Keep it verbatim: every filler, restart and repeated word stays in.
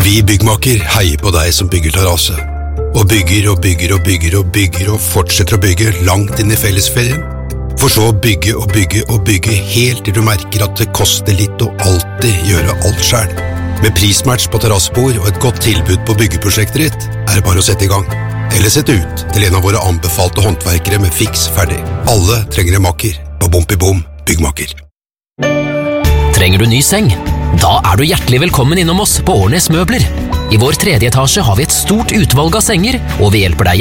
Vi byggmaker heier på deg som bygger terrasse. Og bygger og bygger og bygger og bygger og fortsetter å bygge langt inn i fellesferien. For så å bygge og bygge og bygge helt til du merker at det koster litt å alltid gjøre alt selv. Med prismatch på terrassebord og et godt tilbud på byggeprosjektet ditt, er det bare å sette i gang. Eller sette ut til en av våre anbefalte håndverkere med fiks ferdig. Alle trenger en makker på Bompibom byggmaker. Trenger du ny seng? Da er du hjertelig velkommen innom oss på Årnes Møbler. I vår tredje etasje har vi et stort utvalg av senger, og vi hjelper deg